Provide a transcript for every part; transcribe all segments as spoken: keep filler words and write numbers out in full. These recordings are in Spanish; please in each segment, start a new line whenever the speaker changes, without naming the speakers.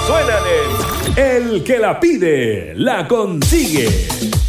suenan en El que la pide, la consigue.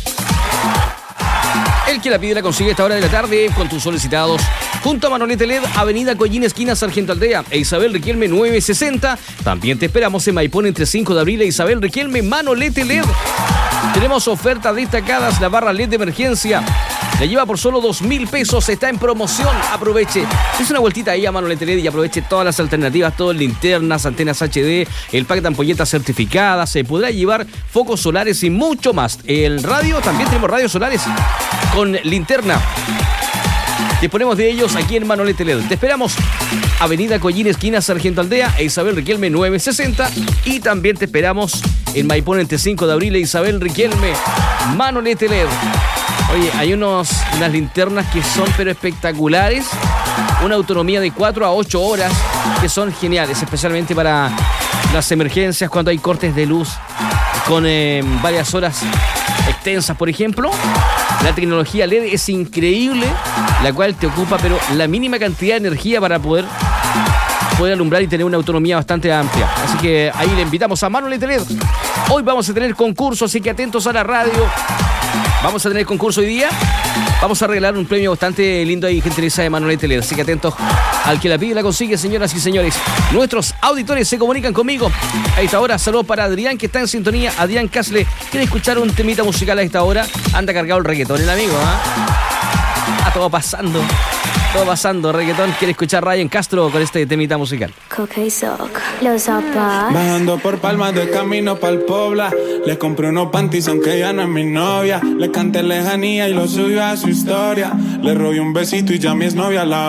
El que la pide la consigue a esta hora de la tarde con tus solicitados. Junto a Manolete L E D, Avenida Collín, esquina Sargento Aldea, e Isabel Riquelme nueve sesenta. También te esperamos en Maipón entre cinco de abril e Isabel Riquelme, Manolete L E D. Tenemos ofertas destacadas, la barra L E D de emergencia. La lleva por solo dos mil pesos, está en promoción, aproveche. Es una vueltita ahí a Manolete L E D y aproveche todas las alternativas, todas linternas, antenas H D, el pack de ampolletas certificadas, se podrá llevar focos solares y mucho más. El radio, también tenemos radios solares con linterna. Disponemos de ellos aquí en Manolete L E D. Te esperamos, Avenida Collín, esquina Sargento Aldea, e Isabel Riquelme nueve sesenta. Y también te esperamos en Maipón entre cinco de abril e Isabel Riquelme, Manolete L E D. Oye, hay unos, unas linternas que son pero espectaculares. Una autonomía de cuatro a ocho horas que son geniales, especialmente para las emergencias cuando hay cortes de luz con eh, varias horas extensas, por ejemplo. La tecnología L E D es increíble, la cual te ocupa pero la mínima cantidad de energía para poder, poder alumbrar y tener una autonomía bastante amplia. Así que ahí le invitamos a Manolete L E D. Hoy vamos a tener concurso, así que atentos a la radio. Vamos a tener concurso hoy día. Vamos a regalar un premio bastante lindo ahí, gentileza de Manolete L E D. Así que atentos al que la pide y la consigue, señoras y señores. Nuestros auditores se comunican conmigo a esta hora. Saludos para Adrián, que está en sintonía. Adrián Casle, quiere escuchar un temita musical a esta hora. Anda cargado el reggaetón, el amigo, ¿ah? Está todo pasando. Todo pasando, reggaetón. Quiere escuchar Ryan Castro con este temita musical.
Coca y Soc, los zapatos.
Bajando por Palmas de camino pa'l Pobla. Le compré unos panties aunque ella no es mi novia. Le canté lejanía y lo subió a su historia. Le robé un besito y ya mi exnovia la